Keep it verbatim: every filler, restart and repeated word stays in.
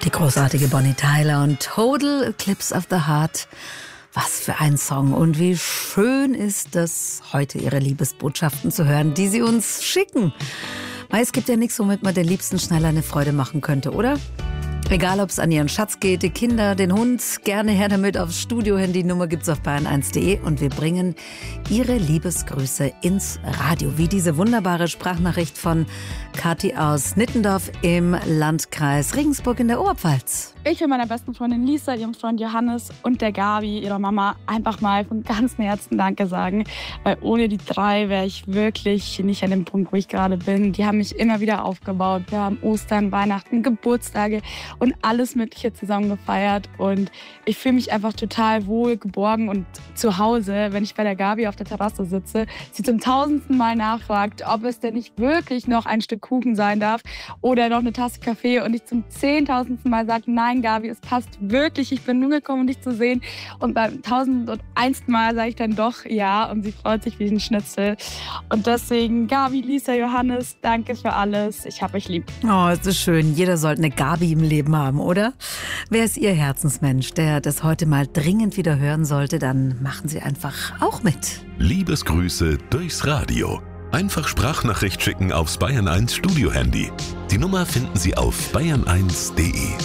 Die großartige Bonnie Tyler und Total Eclipse of the Heart. Was für ein Song und wie schön ist es, heute ihre Liebesbotschaften zu hören, die sie uns schicken. Weil es gibt ja nichts, womit man den Liebsten schneller eine Freude machen könnte, oder? Egal, ob es an ihren Schatz geht, die Kinder, den Hund, gerne her damit aufs Studio-Handy. Nummer gibt's auf bayern eins punkt de und wir bringen ihre Liebesgrüße ins Radio. Wie diese wunderbare Sprachnachricht von Kathi aus Nittendorf im Landkreis Regensburg in der Oberpfalz. Ich will meiner besten Freundin Lisa, ihrem Freund Johannes und der Gabi, ihrer Mama, einfach mal von ganzem Herzen Danke sagen. Weil ohne die drei wäre ich wirklich nicht an dem Punkt, wo ich gerade bin. Die haben mich immer wieder aufgebaut. Wir haben Ostern, Weihnachten, Geburtstage und alles Mögliche zusammen gefeiert. Und ich fühle mich einfach total wohl, geborgen und zu Hause, wenn ich bei der Gabi auf der Terrasse sitze, sie zum tausendsten Mal nachfragt, ob es denn nicht wirklich noch ein Stück Kuchen sein darf oder noch eine Tasse Kaffee und ich zum zehntausendsten Mal sage, nein Gabi, es passt wirklich, ich bin nur gekommen, um dich zu sehen. Und beim tausendundeinsten Mal sage ich dann doch ja und sie freut sich wie ein Schnitzel. Und deswegen Gabi, Lisa, Johannes, danke für alles. Ich hab euch lieb. Oh, es ist schön. Jeder sollte eine Gabi im Leben haben, oder? Wer ist Ihr Herzensmensch, der das heute mal dringend wieder hören sollte, dann machen Sie einfach auch mit. Liebesgrüße durchs Radio. Einfach Sprachnachricht schicken aufs Bayern eins Studio-Handy. Die Nummer finden Sie auf bayern eins punkt de.